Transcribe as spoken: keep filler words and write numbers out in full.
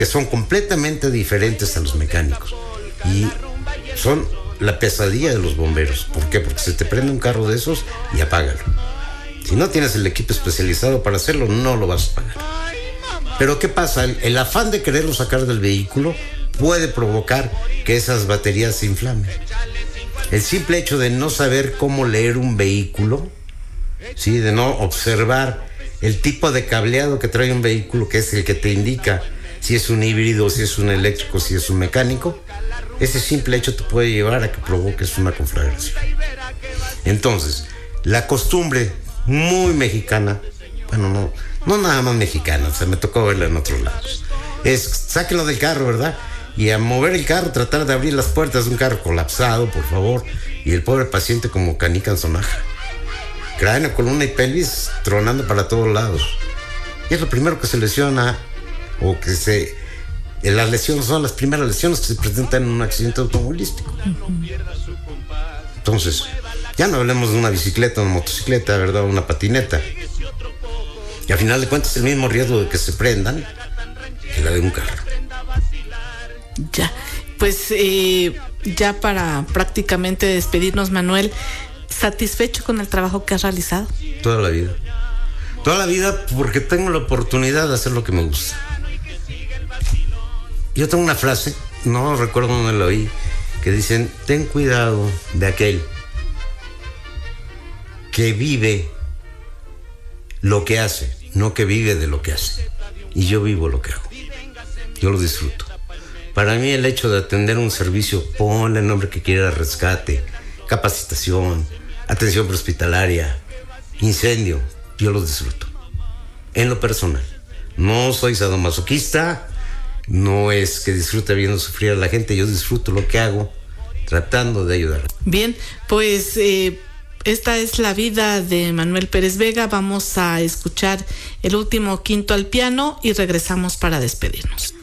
que son completamente diferentes a los mecánicos y son la pesadilla de los bomberos. ¿Por qué? Porque se te prende un carro de esos y apágalo. Si no tienes el equipo especializado para hacerlo, no lo vas a pagar. Pero ¿qué pasa? El, el afán de quererlo sacar del vehículo puede provocar que esas baterías se inflamen. El simple hecho de no saber cómo leer un vehículo, ¿sí? De no observar el tipo de cableado que trae un vehículo, que es el que te indica si es un híbrido, si es un eléctrico, si es un mecánico, ese simple hecho te puede llevar a que provoques una conflagración. Entonces, la costumbre muy mexicana, bueno, no, no nada más mexicana, o sea, me tocó verla en otros lados, es sáquenlo del carro, ¿verdad? Y a mover el carro, tratar de abrir las puertas de un carro colapsado, por favor, y el pobre paciente como canica en sonaja, cráneo, columna y pelvis tronando para todos lados. Y es lo primero que se lesiona, o que se... Las lesiones son las primeras lesiones que se presentan en un accidente automovilístico. Entonces, ya no hablemos de una bicicleta, una motocicleta, ¿verdad? Una patineta. Y al final de cuentas el mismo riesgo de que se prendan que la de un carro. Ya, pues eh, ya para prácticamente despedirnos, Manuel, ¿satisfecho con el trabajo que has realizado? Toda la vida. Toda la vida, porque tengo la oportunidad de hacer lo que me gusta. Yo tengo una frase, no recuerdo dónde la oí, que dicen: ten cuidado de aquel que vive lo que hace, no que vive de lo que hace. Y yo vivo lo que hago. Yo lo disfruto. Para mí el hecho de atender un servicio, ponle el nombre que quiera, rescate, capacitación, atención prehospitalaria, incendio, yo lo disfruto. En lo personal. No soy sadomasoquista, no es que disfrute viendo sufrir a la gente, yo disfruto lo que hago tratando de ayudar. Bien, pues eh, esta es la vida de Manuel Pérez Vega. Vamos a escuchar el último quinto al piano y regresamos para despedirnos.